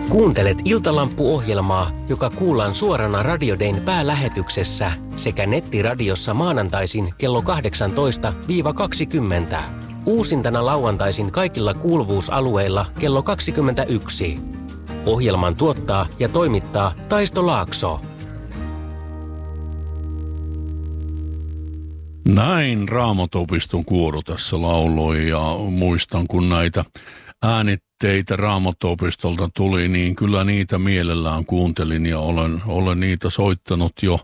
Kuuntelet Iltalampu-ohjelmaa, joka kuullaan suorana Radio Dayn päälähetyksessä sekä nettiradiossa maanantaisin kello 18-20. Uusintana lauantaisin kaikilla kuuluvuusalueilla kello 21. Ohjelman tuottaa ja toimittaa Taisto Laakso. Näin Raamattuopiston kuoro tässä lauloi, ja muistan kun näitä äänitteitä Raamattuopistolta tuli, niin kyllä niitä mielellään kuuntelin ja olen niitä soittanut jo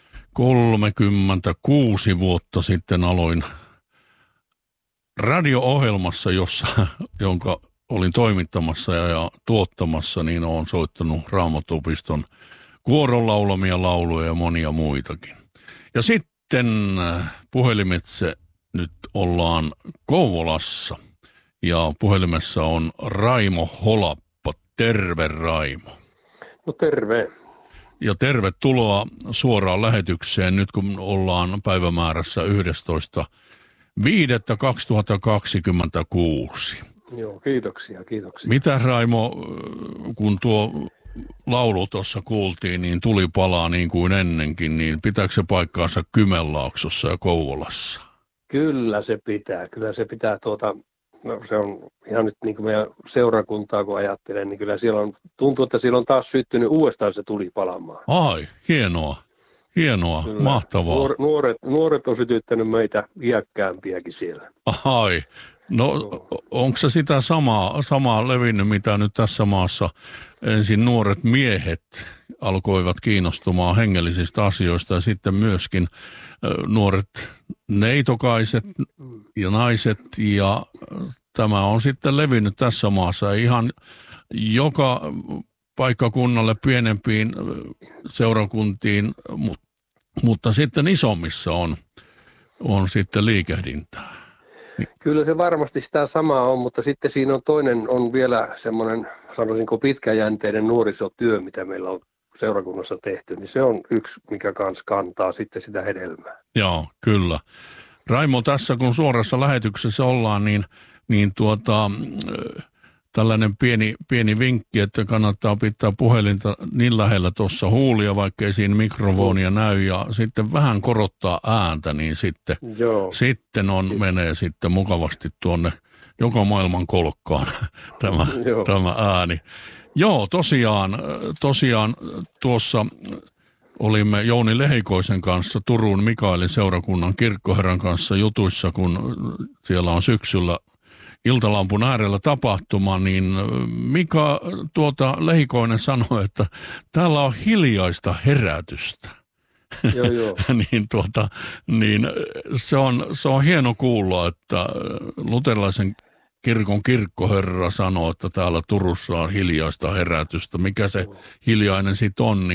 36 vuotta sitten. Aloin radio-ohjelmassa, jonka olin toimittamassa ja tuottamassa, niin olen soittanut Raamattuopiston kuoron laulamia lauluja ja monia muitakin. Ja sitten puhelimitse nyt ollaan Kouvolassa ja puhelimessa on Raimo Holappa. Terve, Raimo. No terve. Ja tervetuloa suoraan lähetykseen nyt kun ollaan päivämäärässä 11.5.2026. Joo, kiitoksia. Mitä, Raimo, kun tuo laulu tuossa kuultiin, niin tuli palaa niin kuin ennenkin, niin pitääkö se paikkaansa Kymenlaaksossa ja Kouvolassa? Kyllä se pitää no se on ihan nyt niin kuin meidän seurakuntaa kun ajattelen, niin kyllä siellä tuntuu, että siellä on taas syttynyt uudestaan se tuli palamaan. Ai, hienoa, kyllä. Mahtavaa. Nuoret on sytyttänyt meitä iäkkäämpiäkin siellä. Ai, no onko se sitä samaa levinnyt, mitä nyt tässä maassa ensin nuoret miehet alkoivat kiinnostumaan hengellisistä asioista ja sitten myöskin nuoret neitokaiset ja naiset, ja tämä on sitten levinnyt tässä maassa ihan joka paikkakunnalle, pienempiin seurakuntiin, mutta sitten isommissa on sitten liikehdintää. Kyllä se varmasti sitä samaa on, mutta sitten siinä on toinen on vielä semmoinen, sanoisinko pitkäjänteinen nuorisotyö, mitä meillä on seurakunnassa tehty, niin se on yksi, mikä kanssa kantaa sitten sitä hedelmää. Joo, kyllä. Raimo, tässä kun suorassa lähetyksessä ollaan, niin tällainen pieni vinkki, että kannattaa pitää puhelinta niin lähellä tuossa huulia, vaikka ei siinä mikrofonia näy, ja sitten vähän korottaa ääntä, niin sitten menee sitten mukavasti tuonne joka maailman kolkkaan tämä ääni. Joo, tosiaan tuossa olimme Jouni Lehikoisen kanssa Turun Mikaelin seurakunnan kirkkoherran kanssa jutuissa, kun siellä on syksyllä Iltalampun äärellä tapahtuma, niin Mika Lehikoinen sanoi, että täällä on hiljaista herätystä. Joo. niin se on hieno kuulla, että luterilaisen kirkon kirkkoherra sanoo, että täällä Turussa on hiljaista herätystä. Mikä se hiljainen sitten on,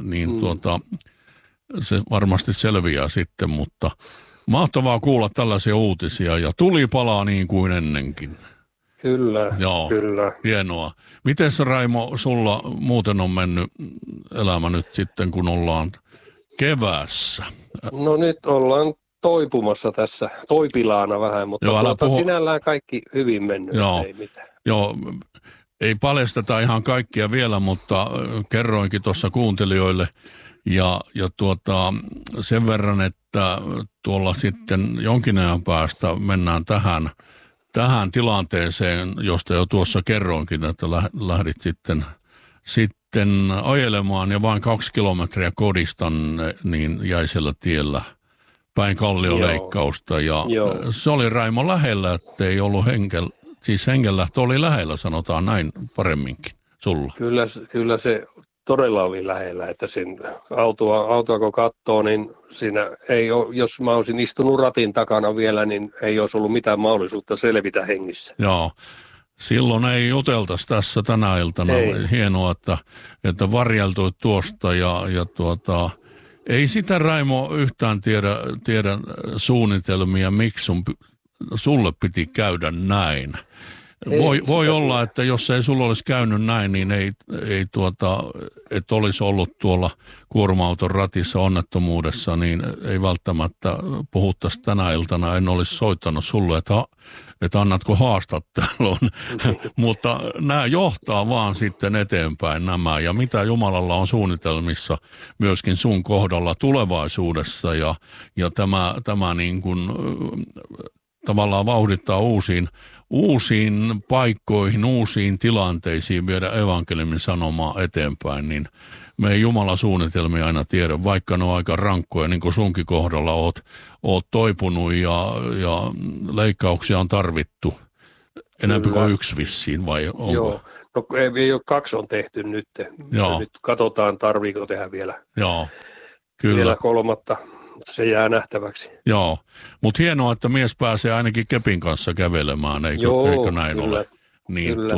se varmasti selviää sitten, mutta mahtavaa kuulla tällaisia uutisia, ja tuli palaa niin kuin ennenkin. Kyllä, Joo, kyllä. Hienoa. Miten Raimo, sulla muuten on mennyt elämä nyt sitten, kun ollaan keväässä? No nyt ollaan toipumassa tässä, toipilaana vähän, mutta sinällään kaikki hyvin mennyt, ei mitään. Joo, ei paljasteta ihan kaikkia vielä, mutta kerroinkin tuossa kuuntelijoille ja sen verran, että tuolla sitten jonkin ajan päästä mennään tähän tilanteeseen, josta jo tuossa kerroinkin, että lähdit sitten ajelemaan ja vain 2 kilometriä kodista niin jäisellä tiellä päin kallioleikkausta. Ja se oli, Raimo, lähellä, että ei ollut hengenlähtö oli lähellä, sanotaan näin paremminkin sulla. Kyllä se todella oli lähellä, että sen autoa kun katsoo, niin siinä ei ole, jos mä olisin istunut ratin takana vielä, niin ei olisi ollut mitään mahdollisuutta selvitä hengissä. Joo. Silloin ei juteltaisi tässä tänä iltana. Hienoa, että varjeltuit tuosta ja ei sitä, Raimo, yhtään tiedä suunnitelmia, miksi sulle piti käydä näin. Voi olla, että jos ei sulla olisi käynyt näin, niin et olisi ollut tuolla kuorma-auton ratissa onnettomuudessa, niin ei välttämättä puhuttaisi tänä iltana. En olisi soittanut sulle, että että annatko haastattelun. Mutta nämä johtaa vaan sitten eteenpäin nämä. Ja mitä Jumalalla on suunnitelmissa myöskin sun kohdalla tulevaisuudessa. Ja tämä niin kuin tavallaan vauhdittaa uusiin paikkoihin, uusiin tilanteisiin viedä evankeliumin sanomaa eteenpäin, niin me ei Jumalan suunnitelmia aina tiedä, vaikka ne on aika rankkoja, niin kuin sunkin kohdalla oot toipunut ja leikkauksia on tarvittu. Enemmän kuin yksi vissiin, vai onko? Joo, no ei ole, 2 on tehty nyt. Joo. Nyt katsotaan, tarviiko tehdä vielä. Joo, kyllä. Vielä 3, mutta se jää nähtäväksi. Joo, mutta hienoa, että mies pääsee ainakin kepin kanssa kävelemään, eikö näin kyllä, ole? Niin, kyllä.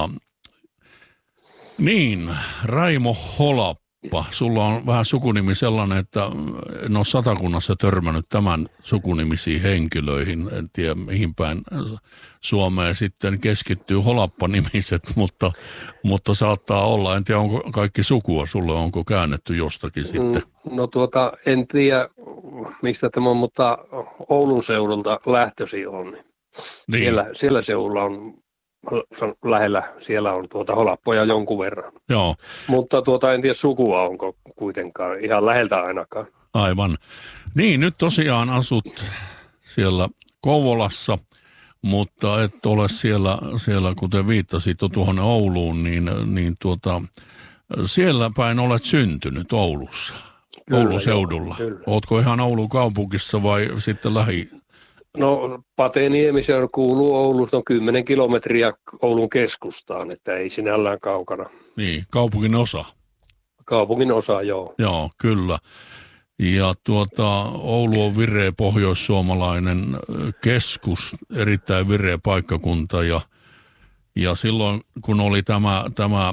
Niin, Raimo Holappa, sulla on vähän sukunimi sellainen, että en ole Satakunnassa törmännyt tämän sukunimisiin henkilöihin, en tiedä mihin päin Suomeen sitten keskittyy Holappa-nimiset, mutta saattaa olla, en tiedä onko kaikki sukua sulle, onko käännetty jostakin sitten? No en tiedä mistä tämä on, mutta Oulun seudulta lähtöisin on. Niin. Siellä seudulla on lähellä, siellä on holappoja jonkun verran. Joo. Mutta en tiedä sukua onko kuitenkaan, ihan läheltä ainakaan. Aivan. Niin, nyt tosiaan asut siellä Kouvolassa, mutta et ole siellä kuten viittasit tuohon Ouluun, niin siellä päin olet syntynyt Oulussa, Oulun seudulla. Kyllä. Ootko ihan Oulun kaupungissa vai sitten lähi? No Pateniemi, se kuuluu Oulusta, on 10 kilometriä Oulun keskustaan, että ei sinällään kaukana. Niin, kaupungin osa. Kaupungin osa, joo. Joo, kyllä. Ja Oulu on vireä pohjoissuomalainen keskus, erittäin vireä paikkakunta ja silloin kun oli tämä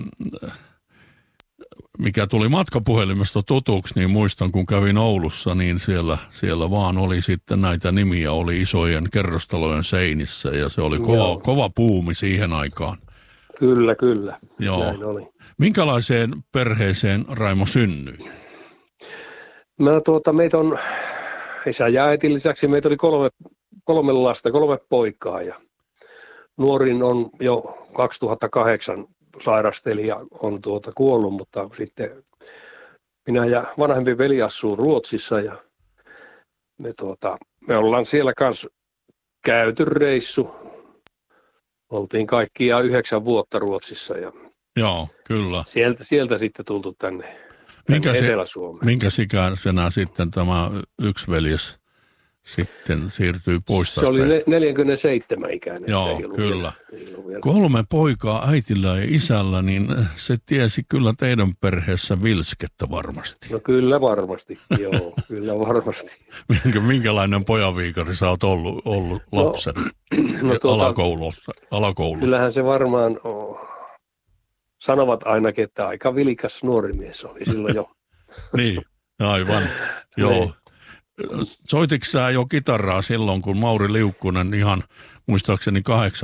mikä tuli matkapuhelimesta tutuksi, niin muistan kun kävin Oulussa, niin siellä vaan oli sitten näitä nimiä, oli isojen kerrostalojen seinissä ja se oli kova puumi siihen aikaan. Kyllä. Joo. Näin oli. Minkälaiseen perheeseen Raimo synnyi? Meitä on isän ja äitin lisäksi meitä oli 3 lasta, 3 poikaa ja nuorin on jo 2008 sairasteli ja on kuollut, mutta sitten minä ja vanhempi veli asuu Ruotsissa ja me ollaan siellä kanssa käyty reissu. Oltiin kaikkiaan 9 vuotta Ruotsissa ja joo, kyllä. Sieltä sitten tultu tänne Etelä-Suomeen. Minkä ikäisenä sitten tämä yksi veljes sitten siirtyi pois tästä? Se oli 47 ikäinen. Joo, kyllä. 3 poikaa äitillä ja isällä, niin se tiesi kyllä teidän perheessä vilskettä varmasti. No kyllä varmasti, joo, kyllä varmasti. Minkälainen pojanviikari sä oot ollut lapsen alakoulussa? Kyllähän se varmaan sanovat ainakin, että aika vilkas nuori mies oli silloin jo. Niin, aivan, joo. Soititko sä jo kitaraa silloin, kun Mauri Liukkunen ihan muistaakseni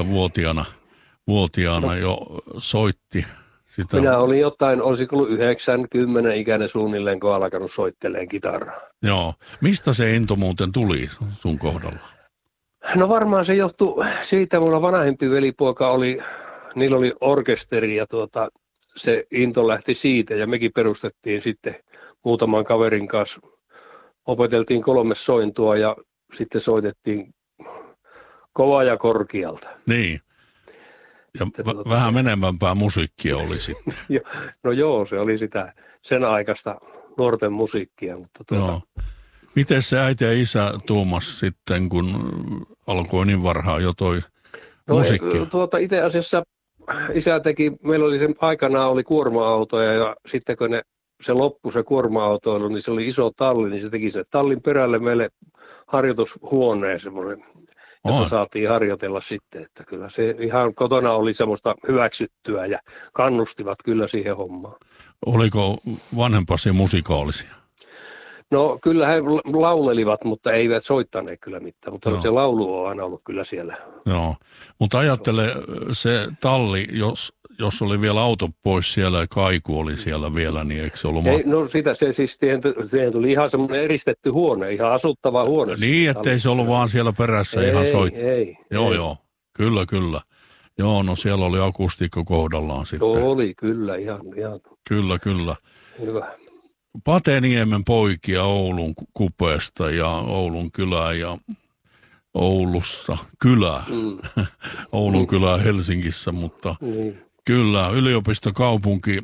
8-vuotiaana jo soitti sitä? Minä olin olisiko ollut 90 ikäinen suunnilleen, kun alkanut soittelemaan kitaraa. Joo. Mistä se into muuten tuli sun kohdalla? No varmaan se johtui siitä, mulla vanhempi velipoika niillä oli orkesteri ja se into lähti siitä ja mekin perustettiin sitten muutaman kaverin kanssa. Opeteltiin 3 sointua ja sitten soitettiin kovaa ja korkealta. Niin. Ja vähän menevämpää musiikkia oli sitten. No joo, se oli sitä sen aikaista nuorten musiikkia. Mutta miten se äiti ja isä tuumas sitten, kun alkoi niin varhaan jo toi musiikki? Itse asiassa isä teki, meillä oli sen aikanaan oli kuorma-autoja ja sitten kun se loppui se kuorma-autoilu, niin se oli iso talli, niin se teki sen tallin perälle meille harjoitushuoneen semmoinen, jossa saatiin harjoitella sitten, että kyllä se ihan kotona oli semmoista hyväksyttyä ja kannustivat kyllä siihen hommaan. Oliko vanhempasi musikaalisia? No kyllä he laulelivat, mutta eivät soittaneet kyllä mitään, mutta se laulu on aina ollut kyllä siellä. Joo, mutta ajattele se talli, jos oli vielä auto pois siellä ja kaiku oli siellä vielä, niin eikö se ollut siihen tuli ihan semmoinen eristetty huone, ihan asuttava huone. Niin, ettei se ollut vaan siellä perässä ihan soittaa. Ei. Joo. Kyllä, kyllä. Joo, no siellä oli akustiikka kohdallaan sitten. Oli, kyllä, ihan. Kyllä, kyllä. Hyvä. Pateniemen poikia Oulun kupeesta ja Oulun kylää ja Oulussa kylää. Oulun kylää Helsingissä, mutta kyllä, yliopistokaupunki.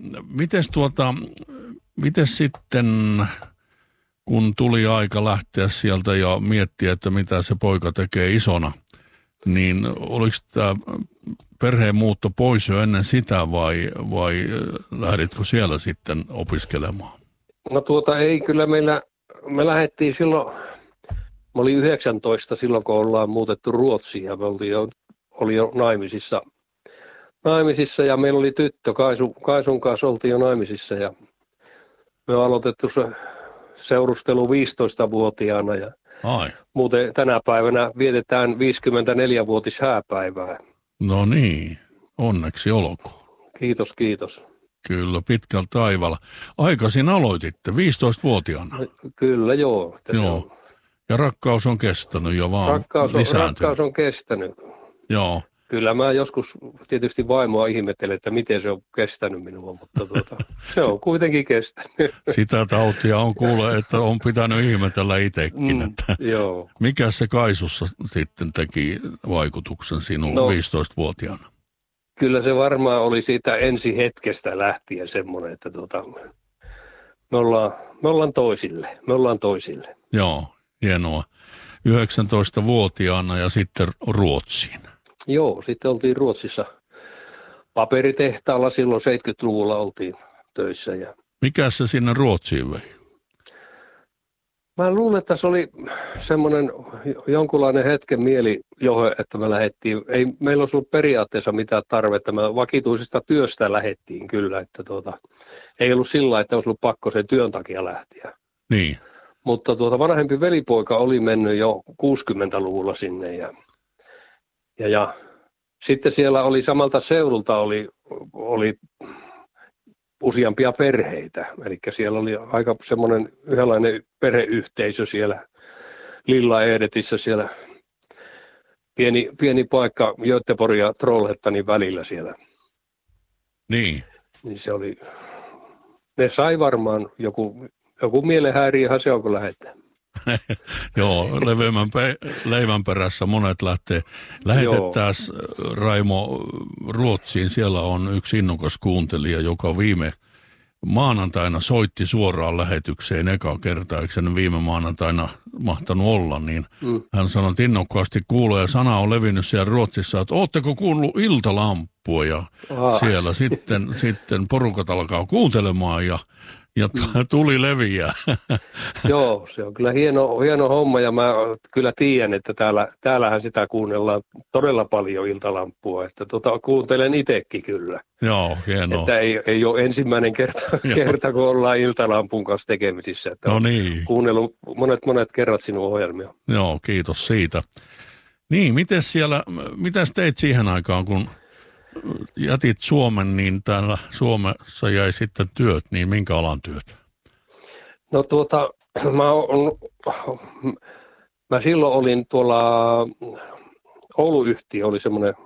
Mites sitten, kun tuli aika lähteä sieltä ja miettiä, että mitä se poika tekee isona, niin oliko tämä perheen muutto pois jo ennen sitä vai lähditkö siellä sitten opiskelemaan? No ei, kyllä me lähdettiin silloin, mä olin 19 silloin, kun ollaan muutettu Ruotsiin ja me oli jo naimisissa ja meillä oli tyttö, Kaisun kanssa oltiin jo naimisissa ja me on aloitettu se seurustelu 15-vuotiaana ja muuten tänä päivänä vietetään 54-vuotis hääpäivää. No niin, onneksi olkoon. Kiitos. Kyllä, pitkällä taivaalla. Aikaisin aloititte, 15-vuotiaana. Kyllä, joo. Joo. Ja rakkaus on kestänyt jo vaan lisääntynyt. Rakkaus on kestänyt. Joo. Kyllä mä joskus tietysti vaimoa ihmettelen, että miten se on kestänyt minua, mutta se on kuitenkin kestänyt. Sitä tautia on kuule, että on pitänyt ihmetellä itsekin. Joo. Mikä se Kaisussa sitten teki vaikutuksen sinun 15-vuotiaana? Kyllä se varmaan oli siitä ensi hetkestä lähtien semmoinen, että me ollaan toisille. Joo, hienoa. 19-vuotiaana ja sitten Ruotsiin. Joo, sitten oltiin Ruotsissa paperitehtaalla, silloin 70-luvulla oltiin töissä. Mikä se sinne Ruotsiin vei? Mä luulen, että se oli semmoinen jonkunlainen hetken mielijohe, että me lähdettiin. Ei meillä olisi ollut periaatteessa mitään tarvetta. Me vakituisesta työstä lähdettiin kyllä, että ei ollut sillä, että olisi ollut pakko sen työn takia lähteä. Niin. Mutta vanhempi velipoika oli mennyt jo 60-luvulla sinne ja sitten siellä oli samalta seudulta oli useampia perheitä, eli siellä oli aika semmoinen yhdenlainen perheyhteisö siellä Lilla Edetissä, siellä pieni paikka Göteborg ja Trollhättanin välillä siellä. Niin se oli, ne sai varmaan joku mielenhäiriöhän se on, kun lähdetään. Joo, leveämmän leivän perässä monet lähtee. Lähetettäisiin Raimo Ruotsiin. Siellä on yksi innokas kuuntelija, joka viime maanantaina soitti suoraan lähetykseen eka kertaa. Eikö sen viime maanantaina mahtanut olla? Niin hän sanoi, että innokkaasti kuulee ja sana on levinnyt siellä Ruotsissa, että ootteko kuullut Iltalampua? Ja siellä sitten porukat alkaa kuuntelemaan ja tuli leviää. Joo, se on kyllä hieno homma ja mä kyllä tiedän, että täällähän sitä kuunnellaan todella paljon Iltalampua, että kuuntelen itsekin kyllä. Joo, hienoa. Että ei ole ensimmäinen kerta, kun ollaan Iltalampun kanssa tekemisissä. Että no niin. Kuunnellut monet kerrat sinun ohjelmia. Joo, kiitos siitä. Niin, mitäs teit siihen aikaan, kun jätit Suomen, niin täällä Suomessa jäi sitten työt, niin minkä alan työt? No mä silloin olin tuolla Oulu-yhtiö, oli semmoinen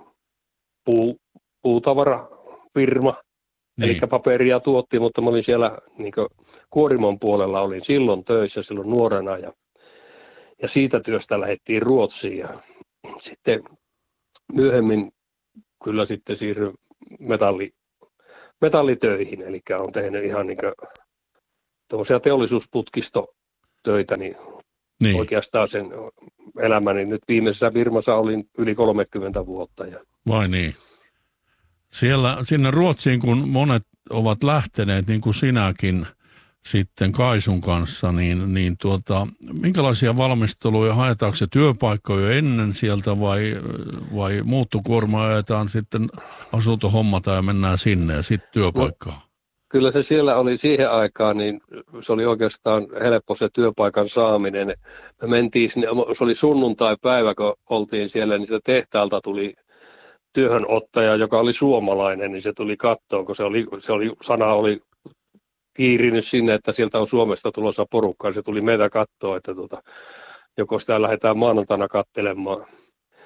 puutavarafirma, niin. Eli paperia tuotti, mutta mä olin siellä niin kuorimon puolella olin silloin töissä silloin nuorena ja siitä työstä lähdettiin Ruotsiin ja sitten myöhemmin kyllä sitten siirryin metallitöihin, eli olen tehnyt ihan niin tuommoisia teollisuusputkistotöitä, niin oikeastaan sen elämäni nyt viimeisessä firmassa olin yli 30 vuotta. Vai niin? Sinne Ruotsiin, kun monet ovat lähteneet, niin kuin sinäkin sitten Kaisun kanssa, niin minkälaisia valmisteluja haetaanko se työpaikkoja ennen sieltä vai muuttokuorma ajetaan sitten asuntohommata ja mennään sinne ja sitten työpaikkaan? No, kyllä se siellä oli siihen aikaan, niin se oli oikeastaan helppo se työpaikan saaminen. Me mentiin sinne, se oli sunnuntai-päivä, kun oltiin siellä, niin sitä tehtaalta tuli työhönottaja, joka oli suomalainen, niin se tuli kattoon, kun sana oli kiirinyt sinne, että sieltä on Suomesta tulossa porukkaa. Se tuli meitä katsoa, että joko sitä lähdetään maanantaina katselemaan.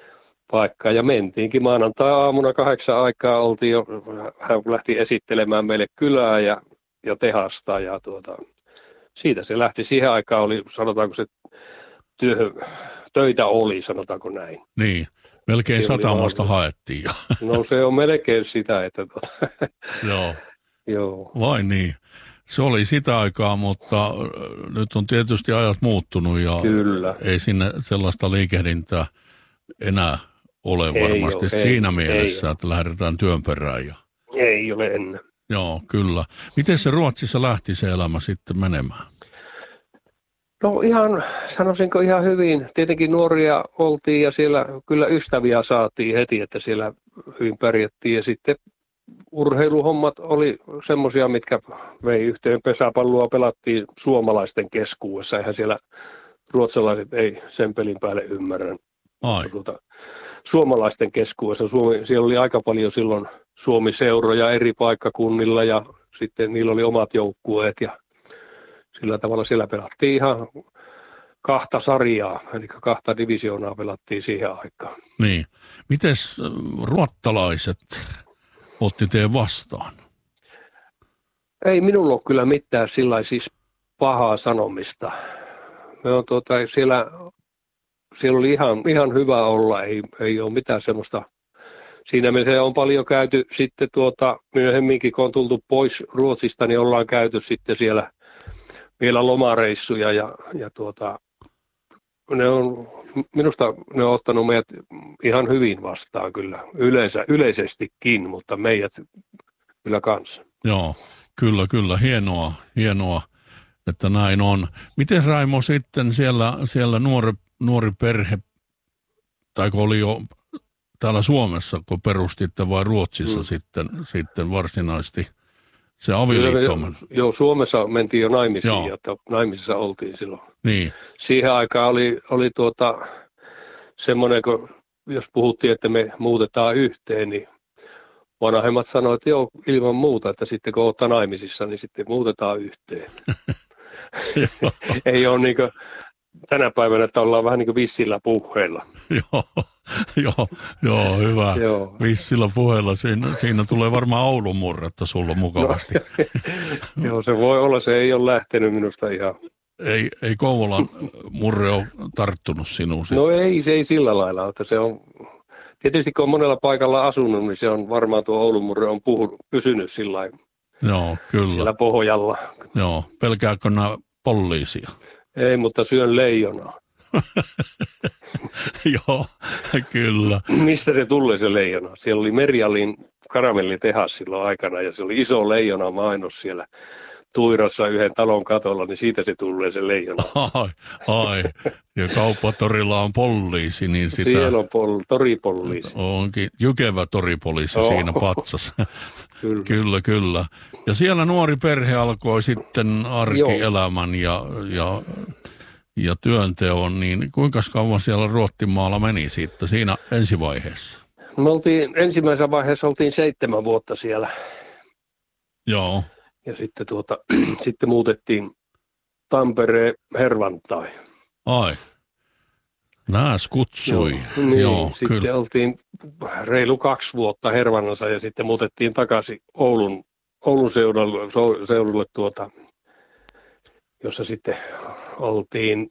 paikkaa. Ja mentiinkin maanantai-aamuna 8 aikaa oltiin jo, hän lähti esittelemään meille kylää ja tehasta. Ja siitä se lähti. Siihen aikaan oli, sanotaanko se töitä oli, sanotaanko näin. Niin, melkein satamasta haettiin jo. No se on melkein sitä, että Joo. Joo. Vai niin. Se oli sitä aikaa, mutta nyt on tietysti ajat muuttunut ja Kyllä. ei sinne sellaista liikehdintää enää ole varmasti siinä mielessä, että lähdetään työn perään. Ei ole ennen. Joo, kyllä. Miten se Ruotsissa lähti se elämä sitten menemään? No sanoisinko ihan hyvin. Tietenkin nuoria oltiin ja siellä kyllä ystäviä saatiin heti, että siellä hyvin pärjättiin. Ja sitten urheiluhommat oli semmoisia, mitkä vei yhteen. Pesäpalloa pelattiin suomalaisten keskuudessa. Eihän siellä ruotsalaiset ei sen pelin päälle ymmärrä. Suomalaisten keskuudessa. Siellä oli aika paljon silloin Suomi-seuroja eri paikkakunnilla ja sitten niillä oli omat joukkueet ja sillä tavalla siellä pelattiin ihan 2 sarjaa, eli 2 divisioonaa pelattiin siihen aikaan. Niin. Mites ruottalaiset otti teidän vastaan? Ei minulla ole kyllä mitään sillä siis pahaa sanomista. Me on siellä oli ihan hyvä olla, ei ole mitään semmoista. Siinä mielessä on paljon käyty sitten myöhemminkin, kun on tultu pois Ruotsista, niin ollaan käyty sitten siellä vielä lomareissuja ja minusta ne on ottanut meidät ihan hyvin vastaan kyllä, yleisestikin, mutta meidät kyllä kanssa. Joo, kyllä, hienoa, että näin on. Miten Raimo sitten siellä nuori perhe, tai oli jo täällä Suomessa, kun perustitte vai Ruotsissa sitten varsinaisesti se avioliitto? Joo, Suomessa mentiin jo naimisiin, että naimisissa oltiin silloin. Niin. Siihen aikaan oli semmoinen, jos puhuttiin, että me muutetaan yhteen, niin vanhemmat sanoivat, että joo, ilman muuta, että sitten kun olette naimisissa, niin sitten muutetaan yhteen. Ei ole niin kuin tänä päivänä, että ollaan vähän niin kuin vissillä puheilla. Joo, hyvä. Joo. Vissillä puheella. Siinä tulee varmaan Oulun murretta sulla mukavasti. No, joo, se voi olla. Se ei ole lähtenyt minusta ihan. Ei Kouvolan murre ole tarttunut sinuun? No se ei sillä lailla. Että se on, tietysti kun on monella paikalla asunut, niin se on varmaan tuo Oulun murre on pysynyt sillä pohjalla. Joo, pelkääkö nämä poliisia? Ei, mutta syön leijonaa. Joo, kyllä. Mistä se tulee se leijona? Siellä oli Merialin karamellitehas silloin aikana ja se oli iso leijona mainos siellä Tuirossa yhden talon katolla, niin siitä se tulee se leijona. Ai. Ja kauppatorilla on poliisi, niin sitä... Siellä on toripoliisi. Onkin jykevä toripoliisi siinä patsassa. Kyllä. Ja siellä nuori perhe alkoi sitten arkielämän ja työnteon, niin kuinka kauan siellä Ruottimaalla meni siitä siinä ensivaiheessa? Me ensimmäisessä vaiheessa oltiin 7 vuotta siellä. Joo. Ja sitten sitten muutettiin Tampereen Hervantai. Ai. Nääs kutsui. Joo, sitten kyllä. Oltiin reilu 2 vuotta Hervannassa ja sitten muutettiin takaisin Oulun seudulle jossa sitten oltiin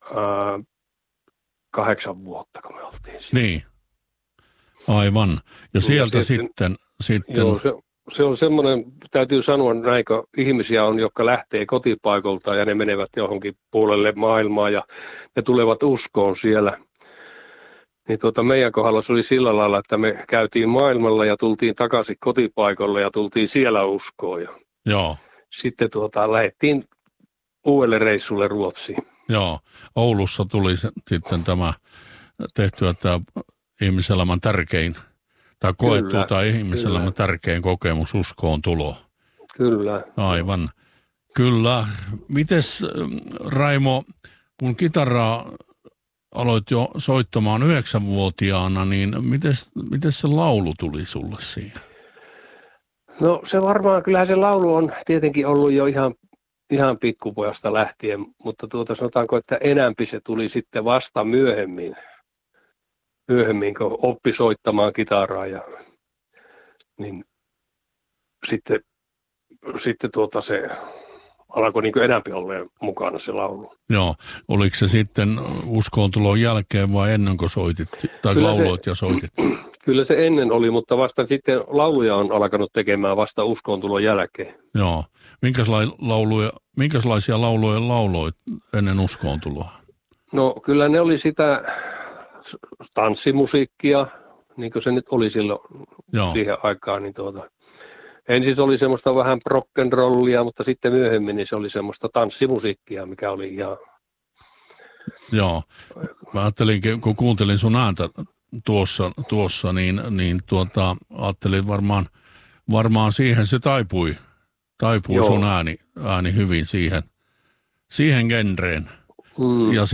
8 vuotta, kun me oltiin siellä. Niin, aivan. Ja sieltä sitten... Joo, se on semmoinen, täytyy sanoa näin, kun ihmisiä on, jotka lähtee kotipaikolta ja ne menevät johonkin puolelle maailmaa ja ne tulevat uskoon siellä. Niin meidän kohdalla se oli sillä lailla, että me käytiin maailmalla ja tultiin takaisin kotipaikalle ja tultiin siellä uskoon. Joo. Sitten lähdettiin uudelle reissulle Ruotsiin. Joo, Oulussa tuli sitten tehtyä tämä ihmiselämän tärkein, tai koettu tai ihmiselämän tärkein kokemus uskoon tulo. Kyllä. Aivan. Kyllä. Mites Raimo, kun kitaraa aloit jo soittamaan 9-vuotiaana, niin miten se laulu tuli sulle siihen? No se varmaan, kyllähän se laulu on tietenkin ollut jo ihan pikkupojasta lähtien, mutta sanotaanko, että enämpi se tuli sitten vasta myöhemmin. myöhemmin, kun oppi soittamaan kitaraa niin sitten se alkoi niin enemmän olla mukana se laulu. Joo. Oliko se sitten uskontulon jälkeen vai ennen kuin soitit, tai lauloit ja soitit? Kyllä se ennen oli, mutta vasta sitten lauluja on alkanut tekemään vasta uskontulon jälkeen. Joo. Minkälaisia lauluja lauloit ennen uskoontuloa? No kyllä ne oli sitä tanssimusiikkia, niin kuin se nyt oli silloin siihen aikaan. Niin ensin se oli semmoista vähän rock'n'rollia, mutta sitten myöhemmin niin se oli semmoista tanssimusiikkia, mikä oli ihan... Joo. Mä ajattelin, kun kuuntelin sun ääntä tuossa niin ajattelin varmaan siihen se taipui sun ääni hyvin siihen genreen. Ja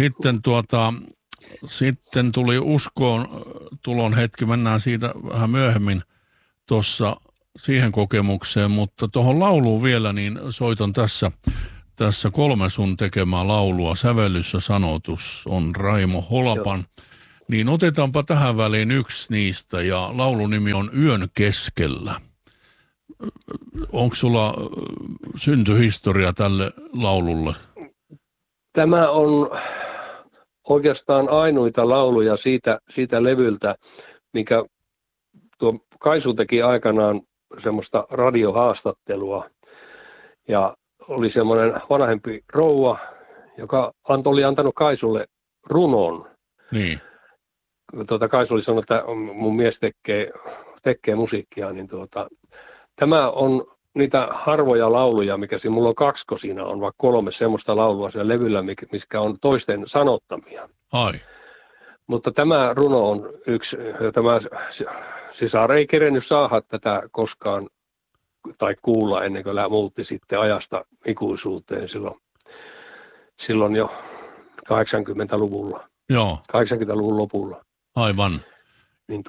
sitten tuli uskoon tulon hetki, mennään siitä vähän myöhemmin tuossa siihen kokemukseen, mutta tuohon lauluun vielä, niin soitan tässä 3 sun tekemää laulua. Sävellys ja sanotus on Raimo Holapan. Joo. Niin otetaanpa tähän väliin yksi niistä, ja laulun nimi on Yön keskellä. Onko sulla syntyhistoria tälle laululle? Tämä on oikeastaan ainoita lauluja siitä levyltä, mikä tuo Kaisu teki aikanaan semmoista radiohaastattelua. Ja oli semmoinen vanhempi rouva, joka oli antanut Kaisulle runon. Niin. Kaisu oli sanonut, että mun mies tekee musiikkia, niin tämä on niitä harvoja lauluja, mikä siinä, mulla on 2 siinä on, vaikka 3 semmoista laulua siellä levyllä, mikä on toisten sanottamia. Ai. Mutta tämä runo on yksi, tämä sisar ei kerennyt saada tätä koskaan tai kuulla ennen kuin muutti sitten ajasta ikuisuuteen silloin jo 80-luvulla. Joo. 80-luvun lopulla. Aivan. Niin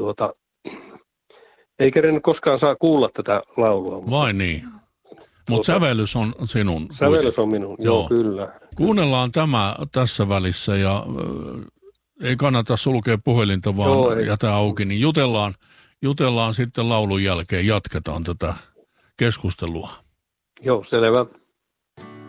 ei kerennyt koskaan saa kuulla tätä laulua. Vai niin? Mutta sävellys on sinun. Sävellys on minun, joo kyllä. Kuunnellaan tämä tässä välissä ja ei kannata sulkea puhelinta, vaan jätä auki, niin jutellaan sitten laulun jälkeen, jatketaan tätä keskustelua. Joo, selvä.